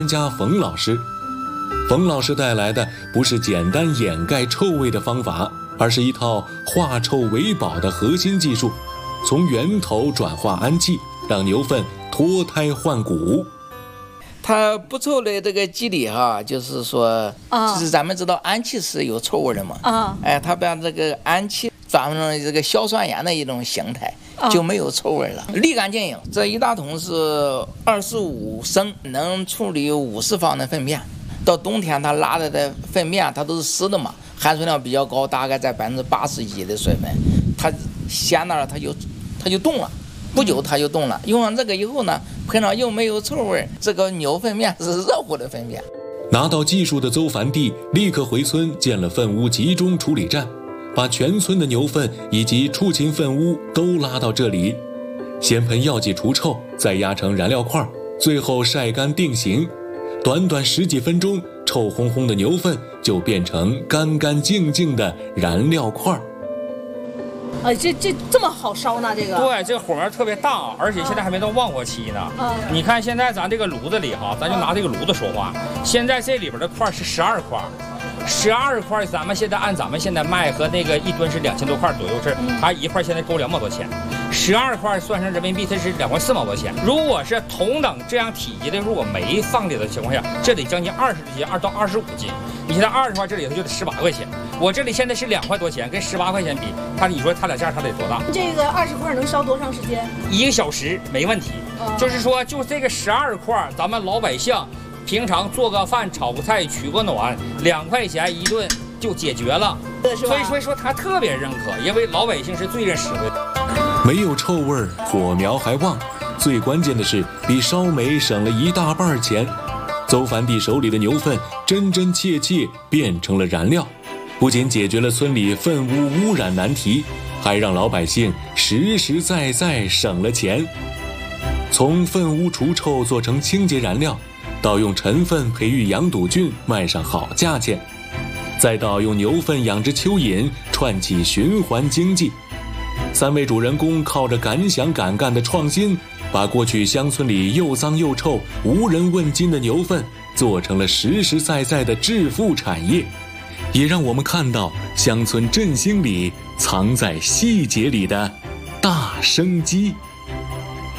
专家冯老师。冯老师带来的不是简单掩盖臭味的方法，而是一套化臭为宝的核心技术，从源头转化氨气，让牛粪脱胎换骨。 它不臭的这个机理就是说，就是咱们知道氨气是有臭味的嘛，它把这个氨气转换成这个硝酸盐的一种形态，就没有臭味了，立竿见影。这一大桶是25升，能处理50方的粪便。到冬天它拉的粪便它都是湿的嘛，含水量比较高，大概在80%几的水分，它咸那儿它就冻了。不久它就冻了，用上这个以后呢，喷上又没有臭味，这个牛粪便是热乎的粪便。 拿到技术的邹凡弟立刻回村建了粪污集中处理站，把全村的牛粪以及畜禽粪污都拉到这里，先喷药剂除臭，再压成燃料块，最后晒干定型。短短10几分钟，臭烘烘的牛粪就变成干干净净的燃料块。 这么好烧呢？这个对，这个火苗特别大，而且现在还没到旺火期呢。你看现在咱这个炉子里咱就拿这个炉子说话。现在这里边的块是12块，12块，咱们现在按咱们现在卖和那个1吨是2000多块左右，是它一块现在够2毛多钱。12块算上人民币，它是2块4毛多钱。如果是同等这样体积的，如果没放里的情况下，这得将近20斤，2到25斤。你现在20块，这里头就得18块钱。我这里现在是2块多钱，跟18块钱比，你说它俩价差得多大？ 这个20块能烧多长时间 ？1个小时没问题。就是说，就这个12块，咱们老百姓平常做个饭、炒个菜、取个暖，2块钱一顿就解决了。所以说他特别认可，因为老百姓是最认实惠的。 没有臭味，火苗还旺，最关键的是比烧煤省了1大半钱。邹凡弟手里的牛粪真真切切变成了燃料，不仅解决了村里粪污污染难题，还让老百姓实实在在省了钱。从粪污除臭做成清洁燃料，到用陈粪培育羊肚菌卖上好价钱，再到用牛粪养殖蚯蚓串起循环经济。3位主人公靠着敢想敢干的创新，把过去乡村里又脏又臭无人问津的牛粪做成了实实在在的致富产业，也让我们看到乡村振兴里藏在细节里的大生机。